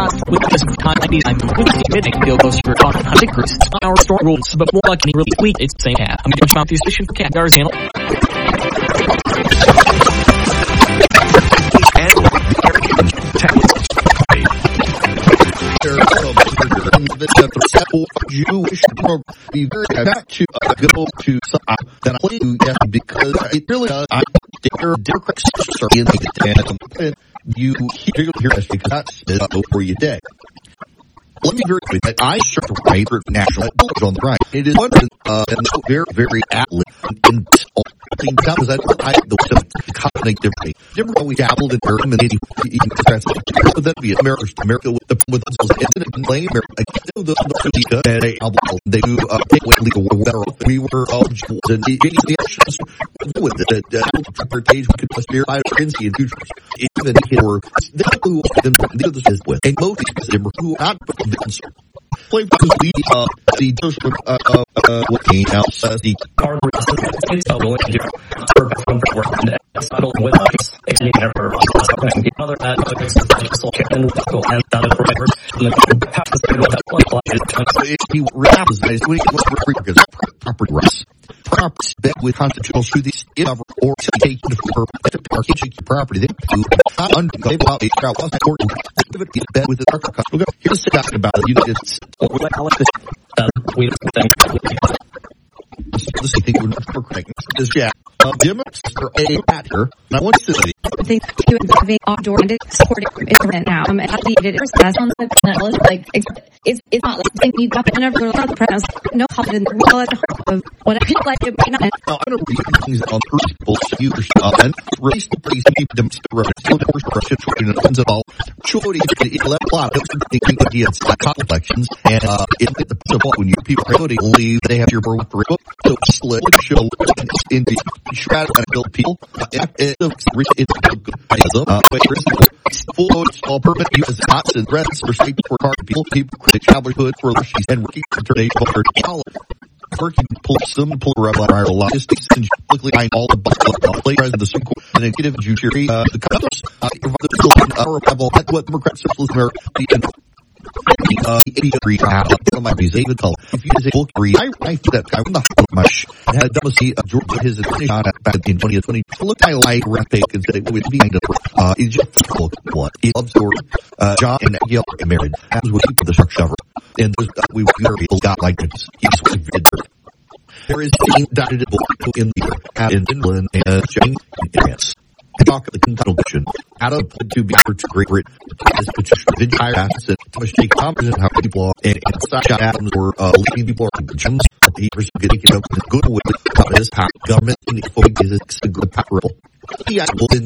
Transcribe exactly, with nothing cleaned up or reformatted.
hot with just time like these. I'm admitting feel closer to talking on secrets. Our store rules, but more like any really weak. It's the same cat. I'm going to shop this station for cat guards handle. Jewish be very back to uh, go to some uh, that I do yes because it really does. I dare Democrats are in the and you hear hear this because that's it up for your day. Let me very quick that I start to write for national on the right. It is one uh and very very aptly in that was that I the cognate differently. Different we dabbled in American and eighty that be America America with the with those incident blame America the the and they they do uh legal war we were all and the the actions with the the page we could steer by currency in future even if or the who the other is with and most who not play for the uh the uh uh uh what came out uh the car it's so going to for work and settle with us and never other that so can go and down the providers and the have to say what that he realizes we because property rights property bet with constitutional truths in over or take for property they do unbelievable how it was important bet with the okay here's the talking about you did uh, we think this I think we're correct. This yeah. Um, Democrats are a at here. And I want to say I think you have a outdoor and support it now. Um, it is like it's it's it's not like thing you got whenever we're the press. No confidence of what I feel like it might not. Now I'm gonna read things on people you uh, and raise the place to keep them still course pressure in the of all shorty it left a lot of thinking ideas like elections and uh it the point when you people leave they have your book so split show in the shroud and build people it's uh full all permit use as hots and breaths for state for car people people the childhood for she's and working international for all working pull some pull around our logistics and quickly behind all the players of the school and executive judiciary uh the customs uh our level at what Democrats socialist America uh, eighty-three, uh, my David Cull. If you say book read, I write that I am not much. I had done see uh, George his shot back in twenty twenty. Look, I like Rapid and said it would be uh, it's just book one. He loves story. Uh, John and Gail are married. That was what he put the shark shover. And uh, we were people got like this. He's there is a dotted book in the in Finland and Jane in France. Talk of the constitution out of to be for Great Britain as petition the entire asset to mistake competent how people are and inside Adams were uh leading people are gems the getting up good with this government in the is a good powerful. The